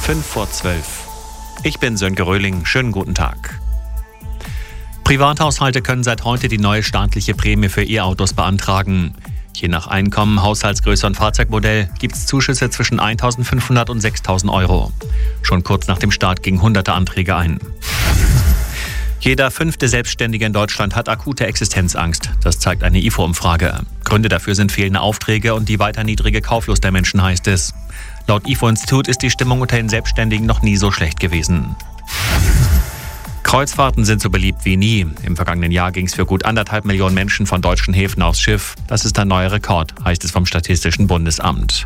5:12. Ich bin Sönke Röhling. Schönen guten Tag. Privathaushalte können seit heute die neue staatliche Prämie für E-Autos beantragen. Je nach Einkommen, Haushaltsgröße und Fahrzeugmodell gibt es Zuschüsse zwischen 1.500 und 6.000 Euro. Schon kurz nach dem Start gingen hunderte Anträge ein. Jeder 5. Selbstständige in Deutschland hat akute Existenzangst. Das zeigt eine IFO-Umfrage. Gründe dafür sind fehlende Aufträge und die weiter niedrige Kauflust der Menschen, heißt es. Laut IFO-Institut ist die Stimmung unter den Selbstständigen noch nie so schlecht gewesen. Kreuzfahrten sind so beliebt wie nie. Im vergangenen Jahr ging es für gut 1,5 Millionen Menschen von deutschen Häfen aufs Schiff. Das ist ein neuer Rekord, heißt es vom Statistischen Bundesamt.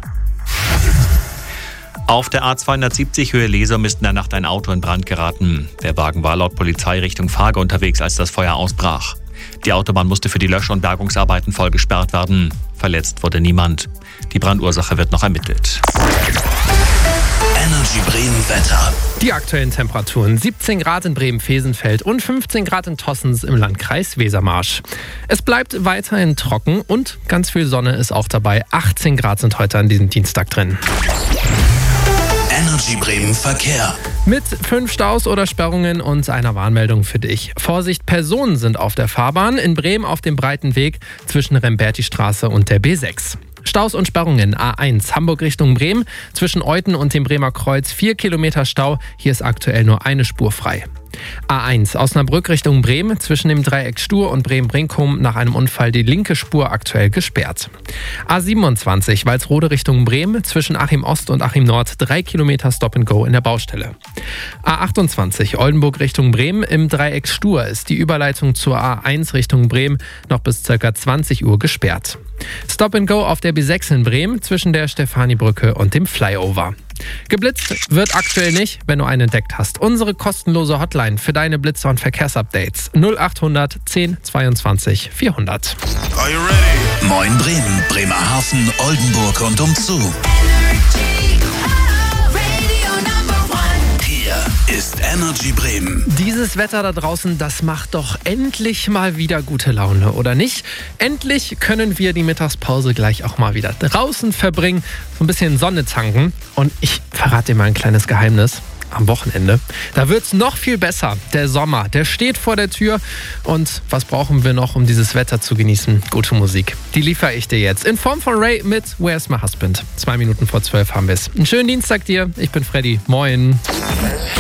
Auf der A270 Höhe Lesum ist in der Nacht ein Auto in Brand geraten. Der Wagen war laut Polizei Richtung Farge unterwegs, als das Feuer ausbrach. Die Autobahn musste für die Lösch- und Bergungsarbeiten voll gesperrt werden. Verletzt wurde niemand. Die Brandursache wird noch ermittelt. Energy Bremen Wetter. Die aktuellen Temperaturen: 17 Grad in Bremen-Vesenfeld und 15 Grad in Tossens im Landkreis Wesermarsch. Es bleibt weiterhin trocken und ganz viel Sonne ist auch dabei. 18 Grad sind heute an diesem Dienstag drin. Energy Bremen Verkehr. Mit 5 Staus oder Sperrungen und einer Warnmeldung für dich. Vorsicht, Personen sind auf der Fahrbahn. In Bremen auf dem breiten Weg zwischen Remberti-Straße und der B6. Staus und Sperrungen: A1 Hamburg Richtung Bremen, zwischen Euten und dem Bremer Kreuz 4 Kilometer Stau, hier ist aktuell nur eine Spur frei. A1 Osnabrück Richtung Bremen, zwischen dem Dreieck Stur und Bremen-Brinkum nach einem Unfall die linke Spur aktuell gesperrt. A27 Walsrode Richtung Bremen, zwischen Achim Ost und Achim Nord 3 Kilometer Stop-and-Go in der Baustelle. A28 Oldenburg Richtung Bremen, im Dreieck Stur ist die Überleitung zur A1 Richtung Bremen noch bis ca. 20 Uhr gesperrt. Stop-and-Go auf der B6 in Bremen, zwischen der Stefanibrücke und dem Flyover. Geblitzt wird aktuell nicht, wenn du einen entdeckt hast. Unsere kostenlose Hotline für deine Blitzer und Verkehrsupdates: 0800 10 22 400. Are you ready? Moin Bremen, Bremerhaven, Oldenburg und umzu. Hier ist Energy Bremen. Dieses Wetter da draußen, das macht doch endlich mal wieder gute Laune, oder nicht? Endlich können wir die Mittagspause gleich auch mal wieder draußen verbringen, so ein bisschen Sonne tanken. Und ich verrate dir mal ein kleines Geheimnis. Am Wochenende, da wird's noch viel besser. Der Sommer, der steht vor der Tür. Und was brauchen wir noch, um dieses Wetter zu genießen? Gute Musik. Die liefere ich dir jetzt in Form von Ray mit Where's My Husband. 2 Minuten vor 12 haben wir es. Einen schönen Dienstag dir. Ich bin Freddy. Moin.